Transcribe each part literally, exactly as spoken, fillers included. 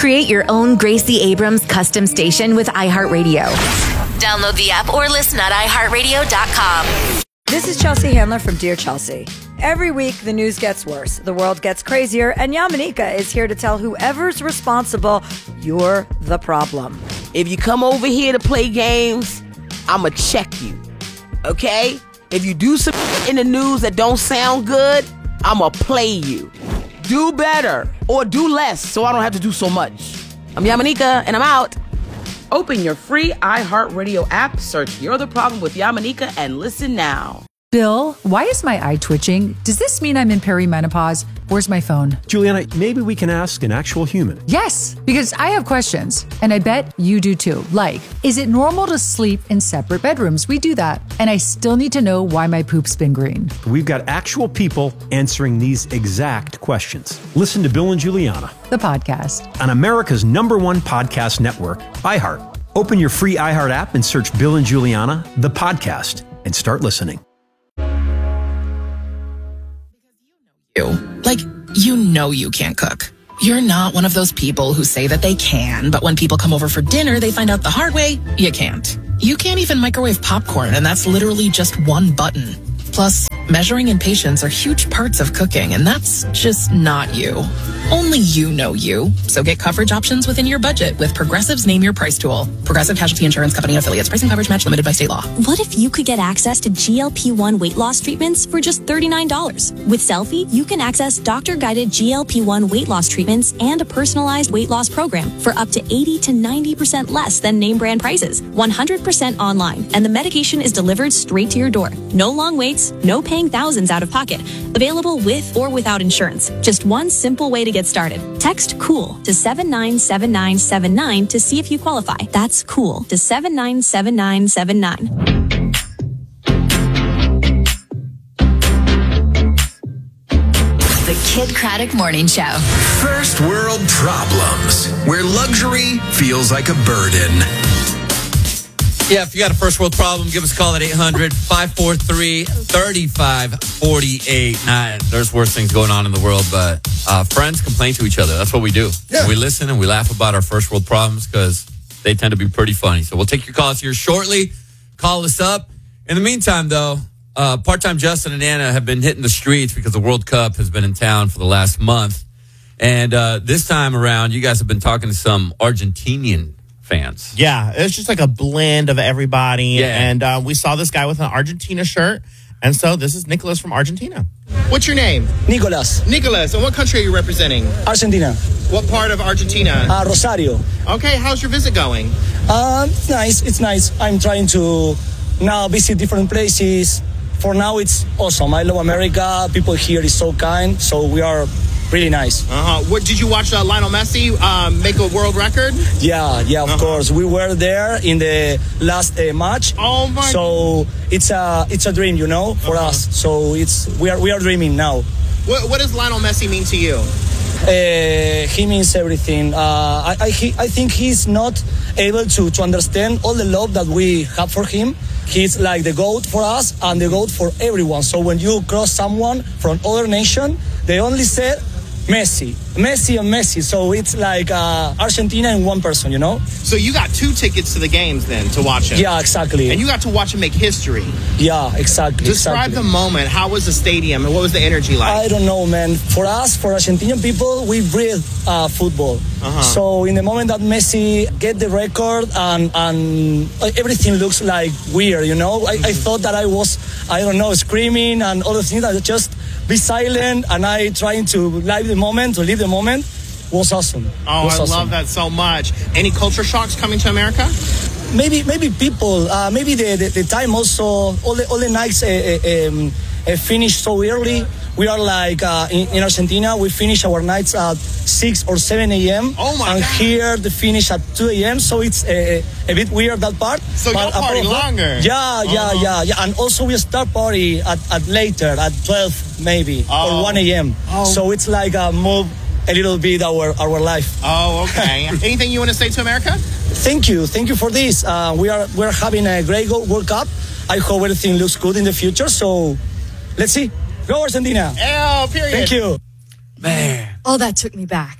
Create your own Gracie Abrams custom station with iHeartRadio. Download the app or listen at i heart radio dot com. This is Chelsea Handler from Dear Chelsea. Every week, the news gets worse, the world gets crazier, and Yamanika is here to tell whoever's responsible, you're the problem. If you come over here to play games, I'ma check you, okay? If you do some in the news that don't sound good, I'ma play you. Do better or do less so I don't have to do so much. I'm Yamanika, and I'm out. Open your free iHeartRadio app, search You're the Problem with Yamanika, and listen now. Bill, why is my eye twitching? Does this mean I'm in perimenopause? Where's my phone? Juliana, maybe we can ask an actual human. Yes, because I have questions, and I bet you do too. Like, is it normal to sleep in separate bedrooms? We do that. And I still need to know why my poop's been green. We've got actual people answering these exact questions. Listen to Bill and Juliana, the podcast, on America's number one podcast network, iHeart. Open your free iHeart app and search Bill and Juliana, the podcast, and start listening. You. Like, you know you can't cook. You're not one of those people who say that they can, but when people come over for dinner, they find out the hard way, you can't. You can't even microwave popcorn, and that's literally just one button. Plus, measuring and patience are huge parts of cooking, and that's just not you. Only you know you. So get coverage options within your budget with Progressive's Name Your Price tool. Progressive Casualty Insurance Company affiliates. Price and coverage match limited by state law. What if you could get access to G L P one weight loss treatments for just thirty-nine dollars? With Selfie, you can access doctor-guided G L P one weight loss treatments and a personalized weight loss program for up to eighty to ninety percent less than name brand prices. one hundred percent online, and the medication is delivered straight to your door. No long waits, no paying thousands out of pocket. Available with or without insurance. Just one simple way to get started. Text COOL to seven nine seven nine seven nine to see if you qualify. That's COOL to seven nine seven nine seven nine. The Kid Craddock Morning Show. First world problems, where luxury feels like a burden. Yeah, if you got a first world problem, give us a call at eight hundred, five four three, three five four eight. Nah, there's worse things going on in the world, but uh, friends complain to each other. That's what we do. Yeah. We listen and we laugh about our first world problems because they tend to be pretty funny. So we'll take your calls here shortly. Call us up. In the meantime, though, uh, part-time Justin and Anna have been hitting the streets because the World Cup has been in town for the last month. And uh, this time around, you guys have been talking to some Argentinian fans. Yeah, it's just like a blend of everybody. Yeah. And uh, we saw this guy with an Argentina shirt. And so this is Nicholas from Argentina. What's your name? Nicolas. Nicholas. And what country are you representing? Argentina. What part of Argentina? Uh, Rosario. Okay, how's your visit going? Uh, it's nice. It's nice. I'm trying to now visit different places. For now, it's awesome. I love America. People here is so kind. So we are really nice. Uh-huh. What did you watch uh, Lionel Messi um, make a world record? Yeah, yeah, of uh-huh. course. We were there in the last uh, match. Oh my! So it's a it's a dream, you know, for uh-huh. us. So it's we are we are dreaming now. What what does Lionel Messi mean to you? Uh, he means everything. Uh, I I, he, I think he's not able to to understand all the love that we have for him. He's like the GOAT for us and the GOAT for everyone. So when you cross someone from other nation, they only say Messi, Messi and Messi. So it's like uh, Argentina in one person, you know? So you got two tickets to the games then to watch him? Yeah, exactly. And you got to watch him make history? Yeah, exactly. Describe exactly. the moment. How was the stadium and what was the energy like? I don't know, man. For us, for Argentinian people, we breathe uh, football. Uh-huh. So in the moment that Messi get the record and, and everything looks like weird, you know? I, I thought that I was, I don't know, screaming and all the things that just be silent, and I trying to live the moment, to live the moment, was awesome. Oh, was I awesome. love that so much. Any culture shocks coming to America? Maybe, maybe people, uh, maybe the, the, the time also, all the, all the nights uh, uh, um, uh, finish so early. We are like, uh, in, in Argentina, we finish our nights at six or seven a.m. Oh my And God. here they finish at two a.m. So it's a, a bit weird, that part. So y'all party longer. Yeah, yeah, uh-huh. yeah, yeah. And also we start party at, at later, at twelve maybe, oh. or one a.m. Oh. So it's like a move a little bit our, our life. Oh, okay. Anything you want to say to America? Thank you. Thank you for this. Uh, we are we're having a great World Cup. I hope everything looks good in the future. So let's see. Go Argentina. Oh, period. Thank you. Man. Oh, that took me back.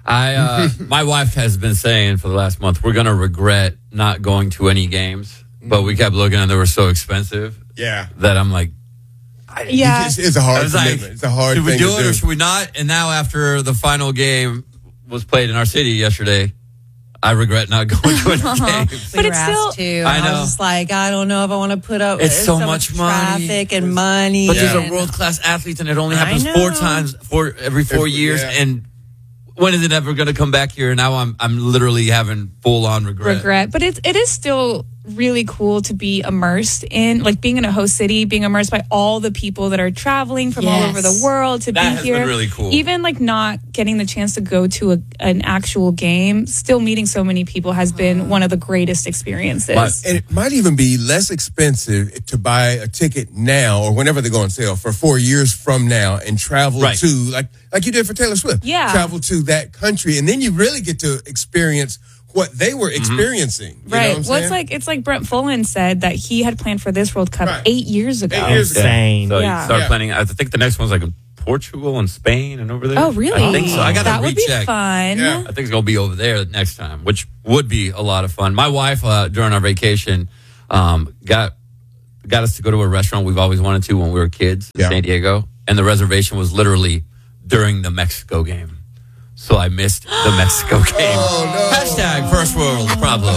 I, uh, my wife has been saying for the last month, we're going to regret not going to any games. But we kept looking and they were so expensive. Yeah. That I'm like, I, Yeah. It's, it's a hard I was like, commitment. It's a hard should we thing do to it do. or should we not? And now after the final game was played in our city yesterday, I regret not going to any games. But it's still. To. I know. was just like, I don't know if I want to put up. It's so so much money. traffic and money. But these and- are world class athletes, and it only I happens know. four times, four every four If- years. yeah. And when is it ever going to come back here? Now I'm I'm literally having full on regret. regret. But it's it is still really cool to be immersed in, like being in a host city, being immersed by all the people that are traveling from all Yes. over the world to That be has here. been really cool. Even like not getting the chance to go to a, an actual game, still meeting so many people has been one of the greatest experiences. But- And it might even be less expensive to buy a ticket now or whenever they go on sale for four years from now and travel Right. to, like like you did for Taylor Swift. Yeah. Travel to that country. And then you really get to experience what they were Mm-hmm. experiencing. You know Right. what I'm Well, it's saying? like it's like Brent Fullen said that he had planned for this World Cup Right. eight years ago. Eight years ago. Insane. So Yeah. you start Yeah. planning. I think the next one's like in Portugal and Spain and over there. Oh, really? I think so. I got to That would be recheck. fun. Yeah. I think it's going to be over there next time, which would be a lot of fun. My wife, uh, during our vacation, um, got got us to go to a restaurant we've always wanted to when we were kids in Yeah. San Diego, and the reservation was literally during the Mexico game. So I missed the Mexico game. Oh, no. Hashtag first world problem.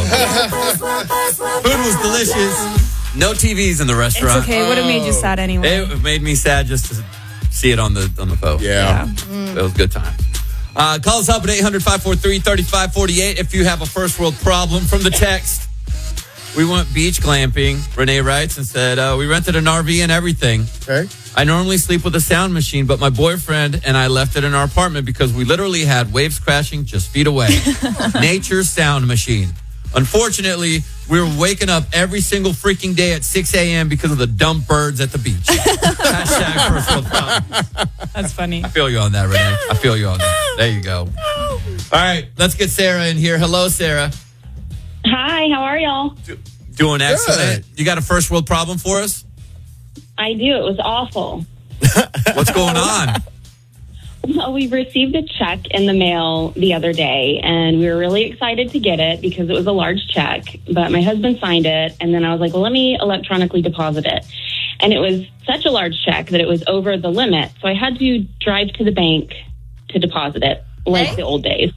Food was delicious. No T Vs in the It's restaurant. okay. It would have made you sad anyway. It made me sad just to see it on the on the phone. Yeah. It was a good time. Uh, call us up at eight hundred, five four three, three five four eight if you have a first world problem. From the text, we went beach glamping. Renee writes and said, uh, we rented an R V and everything. Okay. I normally sleep with a sound machine, but my boyfriend and I left it in our apartment because we literally had waves crashing just feet away. Nature's sound machine. Unfortunately, we were waking up every single freaking day at six a.m. because of the dumb birds at the beach. Hashtag first world problem. That's funny. I feel you on that, Renee. I feel you on that. There you go. All right, let's get Sarah in here. Hello, Sarah. Hi, how are y'all? Doing excellent. You got a first world problem for us? I do. It was awful. What's going on? Well, we received a check in the mail the other day, and we were really excited to get it because it was a large check. But my husband signed it, and then I was like, well, let me electronically deposit it. And it was such a large check that it was over the limit. So I had to drive to the bank to deposit it, like Hey? the old days.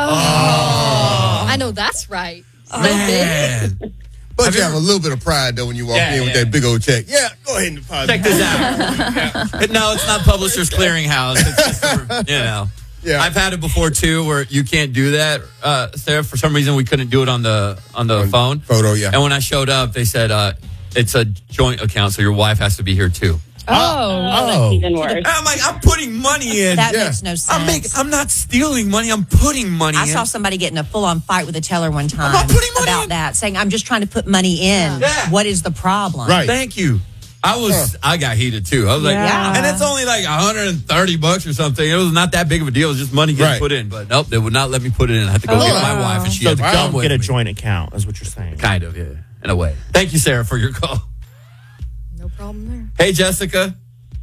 Oh. I know that's right. So big. But you have a little bit of pride, though, when you walk Yeah, in with yeah. that big old check. Yeah, go ahead and deposit. Check this out. No, it's not Publishers Clearinghouse. It's just for, you know. Yeah. I've had it before too, where you can't do that, uh, Sarah. For some reason, we couldn't do it on the on the phone. Photo, yeah. And when I showed up, they said uh, it's a joint account, so your wife has to be here too. Oh, Oh, that's even worse. I'm like, I'm putting money in. That makes no sense. I'm making. I'm not stealing money. I'm putting money I in. saw somebody get in a full-on fight with a teller one time not putting money about in. that, saying, I'm just trying to put money in. Yeah. What is the problem? Right. Thank you. I was. I got heated too. I was like, Yeah. and it's only like one hundred thirty bucks or something. It was not that big of a deal. It was just money getting Right. put in. But nope, they would not let me put it in. I had to go Oh, get my wow. wife, and she So had to come don't with get a me. joint account, is what you're saying. Kind of, yeah, in a way. Thank you, Sarah, for your call. No problem there. Hey, Jessica.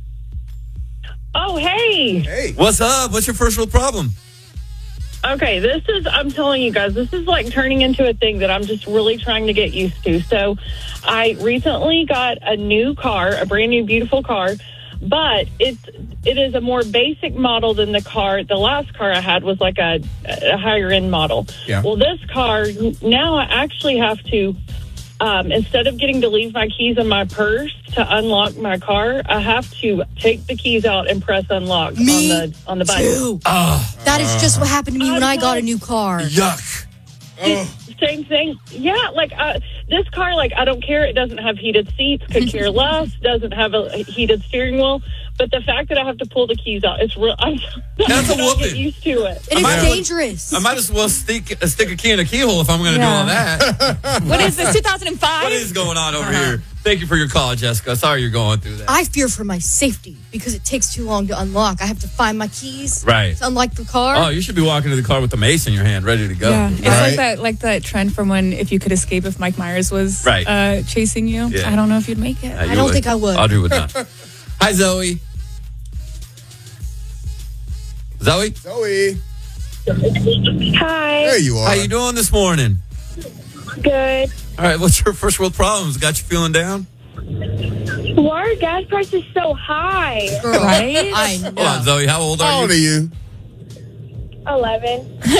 Oh, hey. Hey. What's up? What's your first real problem? Okay, this is, I'm telling you guys, this is like turning into a thing that I'm just really trying to get used to. So I recently got a new car, a brand new, beautiful car, but it's, it is a more basic model than the car. The last car I had was like a, a higher end model. Yeah. Well, this car, now I actually have to, um, instead of getting to leave my keys in my purse to unlock my car, I have to take the keys out and press unlock Me on the on the bike. too. That is just what happened to me when I got a new car. Yuck. Same thing. Yeah, like uh, this car, like I don't care. It doesn't have heated seats. Could care less. Doesn't have a heated steering wheel. But the fact that I have to pull the keys out, it's real. I'm That's a not get whooping. used to it. It I might is as well- dangerous. I might as well stick, uh, stick a key in a keyhole if I'm going to Yeah. do all that. what is this, two thousand five? What is going on over here? Thank you for your call, Jessica. Sorry you're going through that. I fear for my safety because it takes too long to unlock. I have to find my keys Right. to unlock the car. Oh, you should be walking to the car with the mace in your hand, ready to go. Yeah, it's Right. like that, like that trend from when If You Could Escape If Mike Myers was Right. uh, chasing you. Yeah. I don't know if you'd make it. Yeah, you I don't think I would. Audrey would not. Hi, Zoe. Zoe? Zoe. Hi. There you are. How you doing this morning? Good. All right, what's your first world problems? Got you feeling down? Why are gas prices so high? Right? I know. Hold on, Zoe. How old are How old you? are you? Eleven.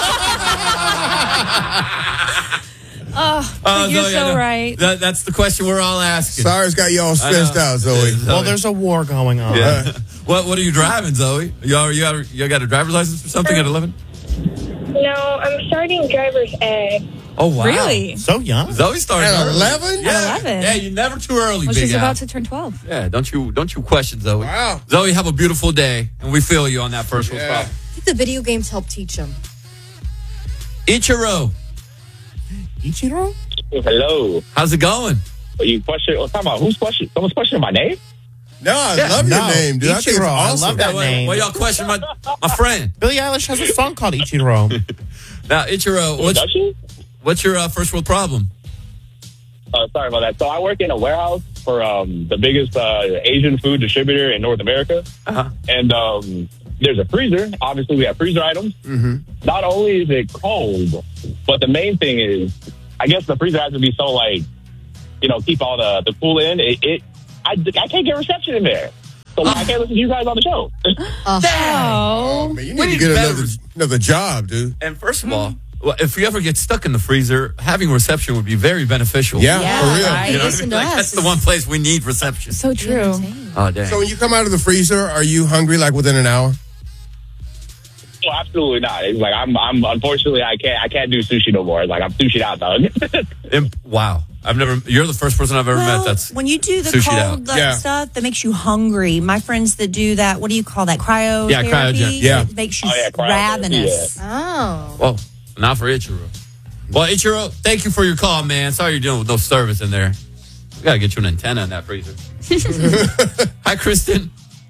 Oh, Oh, you're Zoe, I so know. right. That, that's the question we're all asking. Cyrus got you all stressed out, Zoe. Well, there's a war going on. Yeah. what What are you driving, Zoe? You are, you got you got a driver's license or something at eleven? No, I'm starting driver's ed. Oh wow! Really? So young. Zoe started At early. eleven? Yeah. At eleven. Yeah, you're never too early, Well, big she's Al. about to turn twelve. Yeah, don't you don't you question Zoe. Wow. Zoe, have a beautiful day, and we feel you on that first world Yeah. problem. I think the video games help teach them. Ichiro, Ichiro? Hello. how's it going? Are you question? Oh, talking about who's question? Someone's questioning my name? No, I Yeah. love No, your name, dude. I think it's Ichiro, I awesome. love that why, name. why y'all question my my friend? Billie Eilish has a song called Ichiro. Now, Ichiro, what's Does she? what's your uh, first world problem? Uh, sorry about that. So I work in a warehouse for um, the biggest uh, Asian food distributor in North America. Uh-huh. And um, there's a freezer. Obviously, we have freezer items. Mm-hmm. Not only is it cold, but the main thing is, I guess the freezer has to be so, like, you know, keep all the, the cool in. It, it I, I can't get reception in there. So I can't listen to you guys on the show. Oh. Man, you We need to need get better another, res- another job, dude. And first of all, well, if you ever get stuck in the freezer, having reception would be very beneficial. Yeah, Yeah, for real. right. You know what I Listen mean? to Like, us. that's the one place we need reception. So true. Oh, dang. So when you come out of the freezer, are you hungry like within an hour? No, absolutely not. It's like I'm, I'm. Unfortunately, I can't. I can't do sushi no more. Like I'm sushied out, dog. Imp- wow. I've never, you're the first person I've ever Well, met that's when you do the sushied cold out. uh, Yeah. stuff that makes you hungry, my friends that do that, what do you call that? Cryo Yeah, cryogen. Yeah. It makes you Oh, yeah, cryo- ravenous. Oh. Well, not for Ichiro. Well, Ichiro, thank you for your call, man. Sorry you're dealing with no service in there. We got to get you an antenna in that freezer. Hi, Kristen.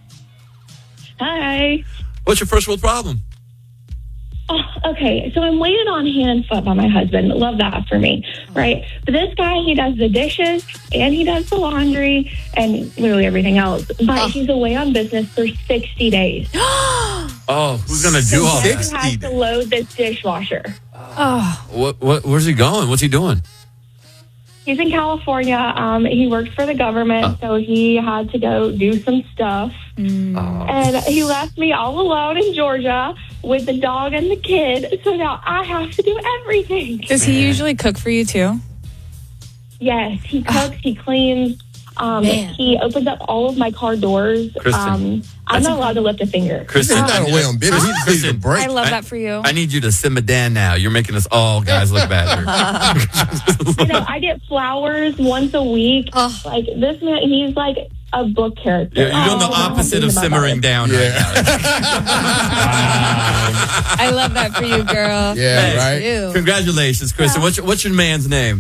Hi. What's your first world problem? Oh, okay, so I'm waiting on hand and foot by my husband. Love that for me, right? But this guy, he does the dishes and he does the laundry and literally everything else. But he's away on business for sixty days. Oh, who's going to do So all he that? has to load this dishwasher. Oh. What, what, where's he going? What's he doing? He's in California. Um, he works for the government, so he had to go do some stuff. And he left me all alone in Georgia with the dog and the kid. So now I have to do everything. Does he usually cook for you too? Yes, he cooks, he cleans. Um, Man. he opens up all of my car doors. Kristen, um, I'm not allowed to lift a finger. Kristen, He's not I- away on business. He just needs a Kristen, break. I love I- that for you. I need you to simmer down now. You're making us all guys look bad here. You know, I get flowers once a week. Like this man, he's like a book character. You're, you're doing the Oh, opposite of my simmering God. down right now. I love that for you, girl. Yeah, right? Ew. Congratulations, Kristen. What's your, what's your man's name?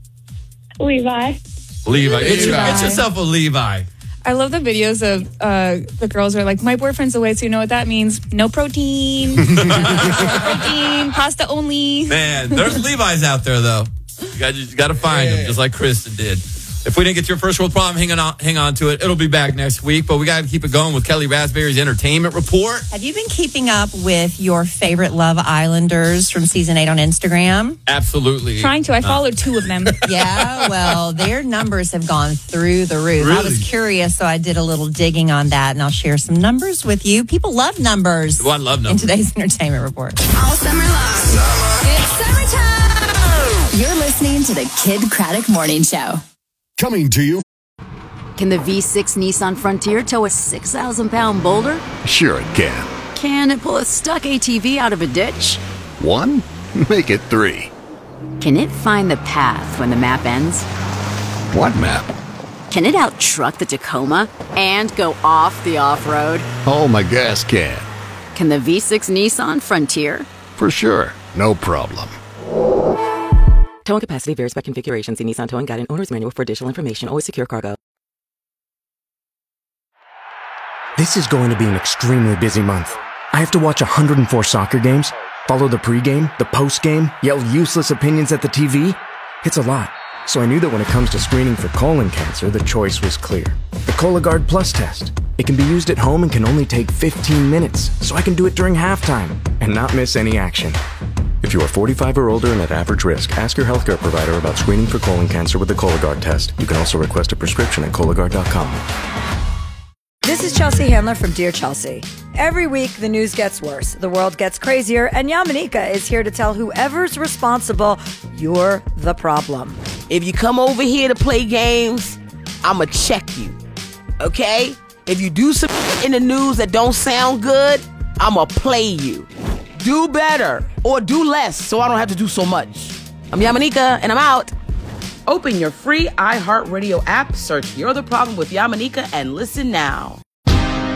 Levi. Levi. Get, your- Levi. get yourself a Levi. I love the videos of uh, the girls are like, my boyfriend's away, so you know what that means? No protein. no protein, pasta only. Man, there's Levi's out there, though. You got, you got to find them, just like Kristen did. If we didn't get your first world problem, hang on, hang on to it. It'll be back next week, but we got to keep it going with Kelly Raspberry's entertainment report. Have you been keeping up with your favorite Love Islanders from season eight on Instagram? Absolutely. Trying to. I Uh, followed two of them. Yeah, well, their numbers have gone through the roof. I Really? was curious, so I did a little digging on that, and I'll share some numbers with you. People love numbers. Well, I love In numbers. today's entertainment report. All summer long. It's summertime. You're listening to the Kid Craddock Morning Show. Coming to you. Can the V six Nissan Frontier tow a six thousand pound boulder? Sure it can. Can it pull a stuck A T V out of a ditch? One? Make it three. Can it find the path when the map ends? What map? Can it out-truck the Tacoma and go off the off-road? Oh, my gas can. Can the V six Nissan Frontier? For sure. No problem. Towing capacity varies by configuration. See Nissan Towing Guide and Owner's Manual for additional information. Always secure cargo. This is going to be an extremely busy month. I have to watch one hundred four soccer games, follow the pregame, the postgame, yell useless opinions at the T V. It's a lot. So I knew that when it comes to screening for colon cancer, the choice was clear. The Cologuard Plus test. It It can be used at home and can only take fifteen minutes, so I can do it during halftime and not miss any action. If you are forty-five or older and at average risk, ask your healthcare provider about screening for colon cancer with the Cologuard test. You can also request a prescription at Cologuard dot com. This is Chelsea Handler from Dear Chelsea. Every week, the news gets worse, the world gets crazier, and Yamanika is here to tell whoever's responsible, you're the problem. If you come over here to play games, I'ma check you, okay? If you do some in the news that don't sound good, I'ma play you. Do better or do less so I don't have to do so much. I'm Yamanika, and I'm out. Open your free iHeartRadio app, search You're the Problem with Yamanika, and listen now.